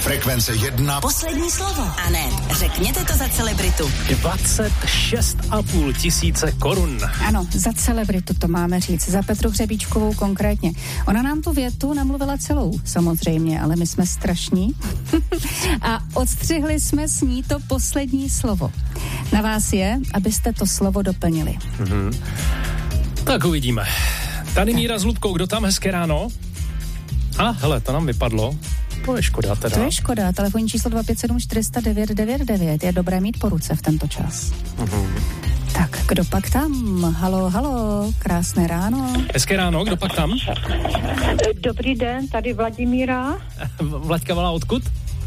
Frekvence 1. Poslední slovo. A ne, řekněte to za celebritu. 26,5 tisíce korun. Ano, za celebritu to máme říct, za Petru Hřebíčkovou konkrétně. Ona nám tu větu namluvila celou, samozřejmě, ale my jsme strašní. A odstřihli jsme s ní to poslední slovo. Na vás je, abyste to slovo doplnili. Tak uvidíme. Tady Míra s Lubkou, kdo tam, hezké ráno? A hele, to nám vypadlo. To je škoda teda. To je škoda, telefonní číslo 257 400 999. Je dobré mít po ruce v tento čas. Tak, kdo pak tam? Halo, krásné ráno. Hezké ráno, kdo pak tam? Dobrý den, tady Vladimíra. Vlaďka volá odkud?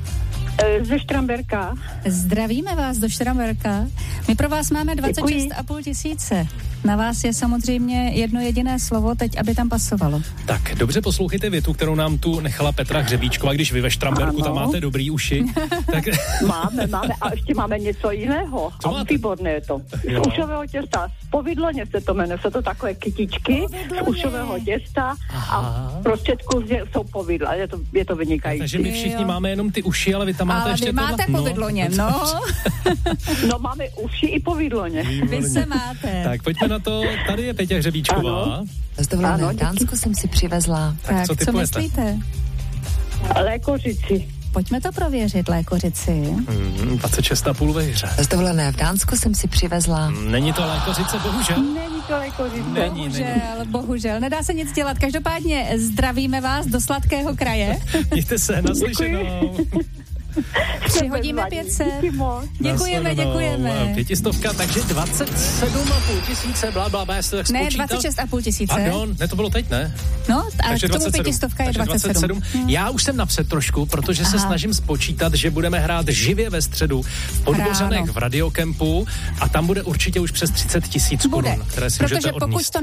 Ze Štramberka. Zdravíme vás do Štramberka. My pro vás máme 26,5 tisíce. Na vás je samozřejmě jedno jediné slovo teď, aby tam pasovalo. Tak, dobře poslouchejte větu, kterou nám tu nechala Petra Hřebíčková, když vy ve Štramberku tam máte dobrý uši. Tak... Máme a ještě máme něco jiného. Co a máte? výborné je to. Z ušového těsta. Povidloně se to jmenuje. Jsou to takové kytičky z ušového těsta a v prostředku jsou povidla. Je to vynikající. Takže my všichni máme jenom ty uši, ale vy tam máte ale ještě vy máte povidloně, no. No máme uši i povidloně. Vy se máte. Tak pojďme na to. Tady je Peťa Hřebíčková. Z dovolené v Dánsku jsem si přivezla. Tak co typujete? myslíte? Lékořici. Pojďme to prověřit, lékořici. 26,5 ve hře. Z dovolené v Dánsku jsem si přivezla. Není to lékořice, bohužel. Není to lékořice. Bohužel. Nedá se nic dělat. Každopádně zdravíme vás do sladkého kraje. Mějte se, naslyšenou. Přihodíme 500. Děkujeme. 500, takže 27,5 tisíce, blablabla, já jsem tak Ne, spočítal. 26,5 tisíce. Pardon, ne, to bylo teď, ne? No, a takže k tomu 500 je 27. Já už jsem napřed trošku, protože se snažím spočítat, že budeme hrát živě ve středu v Podbořanech v Radiokempu a tam bude určitě už přes 30 000 korun, které si můžete odníst.